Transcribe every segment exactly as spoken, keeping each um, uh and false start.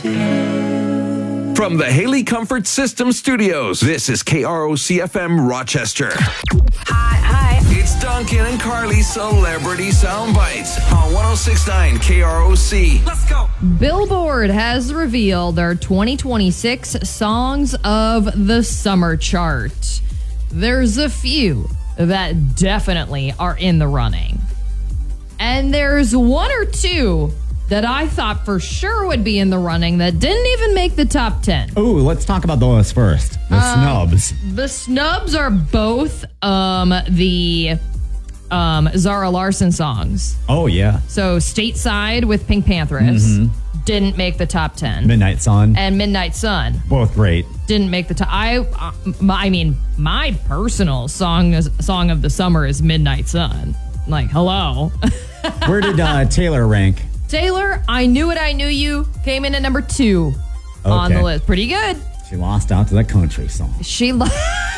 too. From the Haley Comfort System Studios, this is K R O C F M Rochester. Hi, hi. It's Duncan and Carly's Celebrity Soundbites on one oh six point nine K R O C. Let's go. Billboard has revealed their twenty twenty-six Songs of the Summer chart. There's a few that definitely are in the running. And there's one or two that I thought for sure would be in the running that didn't even make the top ten. Ooh, let's talk about those first. The Uh, snubs. The snubs are both um, the um, Zara Larsson songs. Oh, yeah. So Stateside with Pink Panthers didn't make the top ten. Midnight Sun. And Midnight Sun Both great. didn't make the top. I, uh, my, I mean, my personal song is, song of the summer is Midnight Sun. Like, hello. Where did uh, Taylor rank? Taylor, I Knew It, I Knew You came in at number two on Okay. the list. Pretty good. She lost out to that country song. She lo-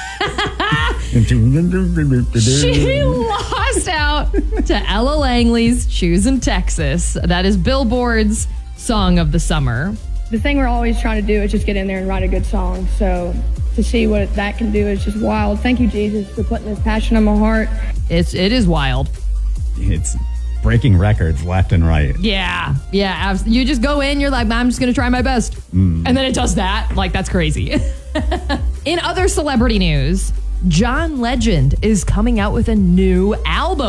she lost out to Ella Langley's Choosing Texas. That is Billboard's Song of the Summer. The thing we're always trying to do is just get in there and write a good song. So to see what that can do is just wild. Thank you, Jesus, for putting this passion on my heart. It's it is wild. It's breaking records left and right. Yeah, yeah. abs- You just go in, you're like, I'm just gonna try my best, and then it does that. Like, that's crazy. In other celebrity news, John Legend is coming out with a new album.